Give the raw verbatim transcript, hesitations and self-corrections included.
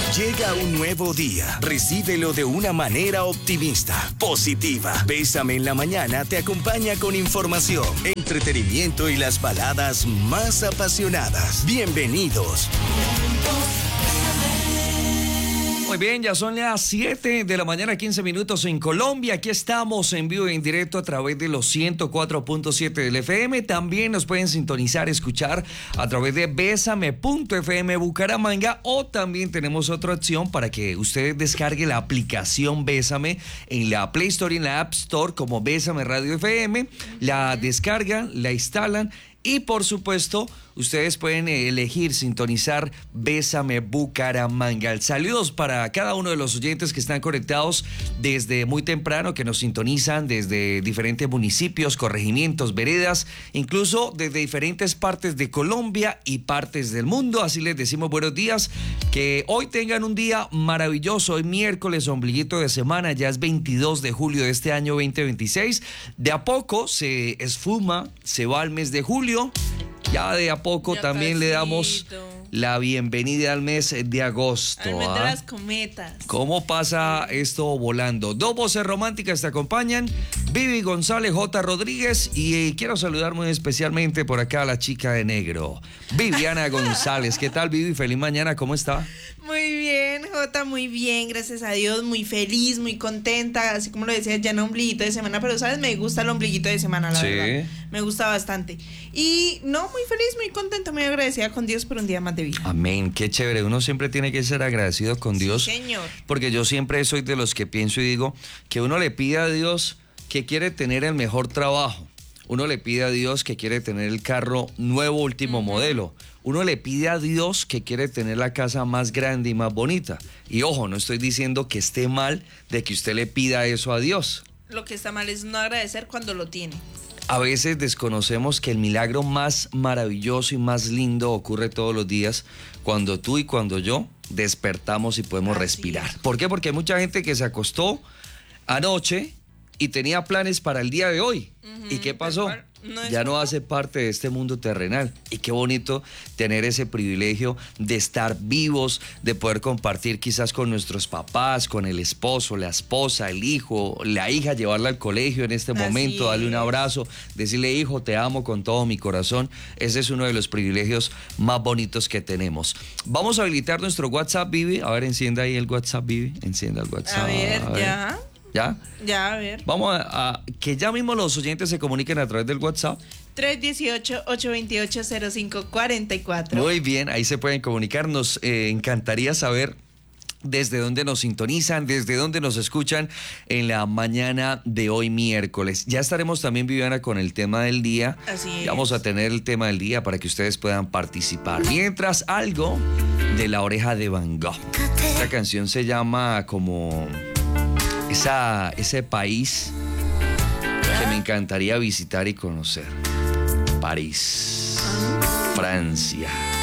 Llega un nuevo día. Recíbelo de una manera optimista, positiva. Bésame en la mañana te acompaña con información, entretenimiento y las baladas más apasionadas. Bienvenidos. Muy bien, ya son las siete de la mañana, quince minutos en Colombia. Aquí estamos en vivo y en directo a través de los ciento cuatro punto siete del F M. También nos pueden sintonizar, escuchar a través de besame punto f m Bucaramanga, o también tenemos otra opción para que usted descargue la aplicación Bésame en la Play Store y en la App Store como Bésame Radio F M. La descargan, la instalan y por supuesto ustedes pueden elegir sintonizar Bésame Bucaramanga. Saludos para cada uno de los oyentes que están conectados desde muy temprano, que nos sintonizan desde diferentes municipios, corregimientos, veredas, incluso desde diferentes partes de Colombia y partes del mundo. Así les decimos buenos días, que hoy tengan un día maravilloso. Hoy miércoles, ombliguito de semana, ya es veintidós de julio de este año veinte veintiséis. De a poco se esfuma, se va al mes de julio. Ya de a poco ya también pasito. Le damos la bienvenida al mes de agosto. Al mes ¿ah? de las cometas. ¿Cómo pasa esto volando? Dos voces románticas te acompañan, Vivi González, J. Rodríguez, y eh, quiero saludar muy especialmente por acá a la chica de negro, Viviana González. ¿Qué tal, Vivi? Feliz mañana, ¿cómo está? Muy bien, Jota, muy bien, gracias a Dios, muy feliz, muy contenta, así como lo decía, ya en ombliguito de semana, pero sabes, me gusta el ombliguito de semana, la sí. verdad, me gusta bastante. Y no, muy feliz, muy contenta, muy agradecida con Dios por un día más de vida. Amén, qué chévere, uno siempre tiene que ser agradecido con Dios. Sí, señor. Porque yo siempre soy de los que pienso y digo que uno le pide a Dios que quiere tener el mejor trabajo. Uno le pide a Dios que quiere tener el carro nuevo, último uh-huh. modelo. Uno le pide a Dios que quiere tener la casa más grande y más bonita. Y ojo, no estoy diciendo que esté mal de que usted le pida eso a Dios. Lo que está mal es no agradecer cuando lo tiene. A veces desconocemos que el milagro más maravilloso y más lindo ocurre todos los días cuando tú y cuando yo despertamos y podemos Así respirar. Es. ¿Por qué? Porque hay mucha gente que se acostó anoche y tenía planes para el día de hoy. Uh-huh. ¿Y qué pasó? No ya no hace parte de este mundo terrenal. Y qué bonito tener ese privilegio de estar vivos, de poder compartir quizás con nuestros papás, con el esposo, la esposa, el hijo, la hija, llevarla al colegio en este Así momento, darle un abrazo, decirle, hijo, te amo con todo mi corazón. Ese es uno de los privilegios más bonitos que tenemos. Vamos a habilitar nuestro WhatsApp, Vivi. A ver, encienda ahí el WhatsApp, Vivi. Encienda el WhatsApp. A ver, a ver. ya. ¿Ya? Ya, a ver. Vamos a, a que ya mismo los oyentes se comuniquen a través del WhatsApp. tres uno ocho, ocho dos ocho, cero cinco cuatro cuatro. Muy bien, ahí se pueden comunicar. Nos eh, encantaría saber desde dónde nos sintonizan, desde dónde nos escuchan en la mañana de hoy miércoles. Ya estaremos también, Viviana, con el tema del día. Así es. Vamos a tener el tema del día para que ustedes puedan participar. Mientras, algo de La Oreja de Van Gogh. Esta canción se llama como... Esa, ese país que me encantaría visitar y conocer. París, Francia.